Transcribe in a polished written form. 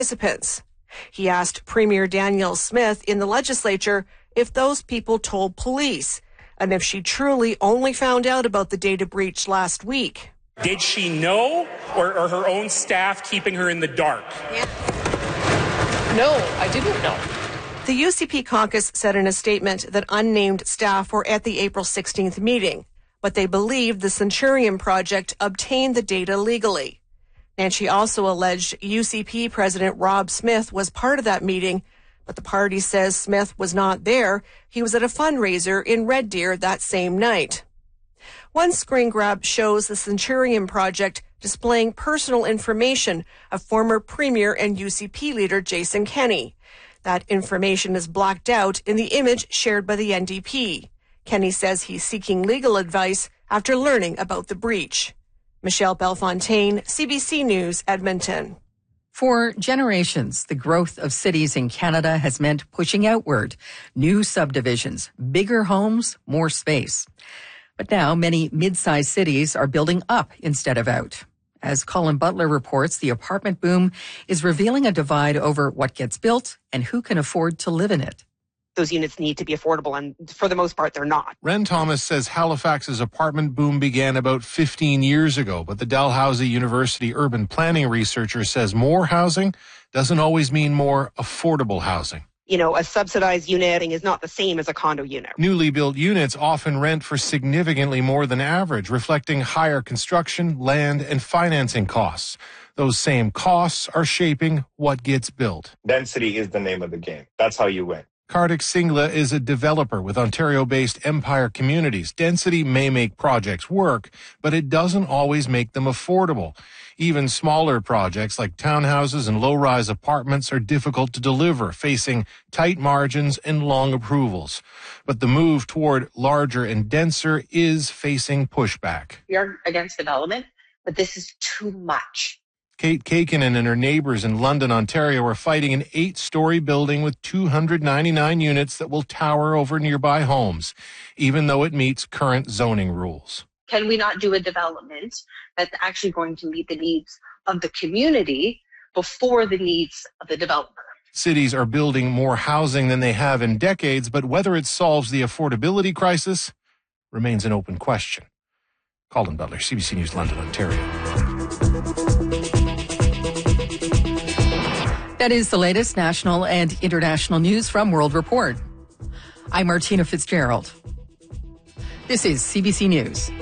participants. He asked Premier Danielle Smith in the legislature if those people told police and if she truly only found out about the data breach last week. Did she know, or are her own staff keeping her in the dark? Yeah. No, I didn't know. The UCP caucus said in a statement that unnamed staff were at the April 16th meeting, but they believed the Centurion Project obtained the data legally. Nancy also alleged UCP President Rob Smith was part of that meeting, but the party says Smith was not there. He was at a fundraiser in Red Deer that same night. One screen grab shows the Centurion Project displaying personal information of former Premier and UCP leader Jason Kenney. That information is blacked out in the image shared by the NDP. Kenney says he's seeking legal advice after learning about the breach. Michelle Belfontaine, CBC News, Edmonton. For generations, the growth of cities in Canada has meant pushing outward. New subdivisions, bigger homes, more space. But now many mid-sized cities are building up instead of out. As Colin Butler reports, the apartment boom is revealing a divide over what gets built and who can afford to live in it. Those units need to be affordable, and for the most part, they're not. Ren Thomas says Halifax's apartment boom began about 15 years ago, but the Dalhousie University urban planning researcher says more housing doesn't always mean more affordable housing. You know, a subsidized unit is not the same as a condo unit. Newly built units often rent for significantly more than average, reflecting higher construction, land, and financing costs. Those same costs are shaping what gets built. Density is the name of the game. That's how you win. Kartik Singla is a developer with Ontario-based Empire Communities. Density may make projects work, but it doesn't always make them affordable. Even smaller projects like townhouses and low-rise apartments are difficult to deliver, facing tight margins and long approvals. But the move toward larger and denser is facing pushback. We are against development, but this is too much. Kate Kaikinen and her neighbors in London, Ontario are fighting an 8-story building with 299 units that will tower over nearby homes, even though it meets current zoning rules. Can we not do a development that's actually going to meet the needs of the community before the needs of the developer? Cities are building more housing than they have in decades, but whether it solves the affordability crisis remains an open question. Colin Butler, CBC News, London, Ontario. That is the latest national and international news from World Report. I'm Martina Fitzgerald. This is CBC News.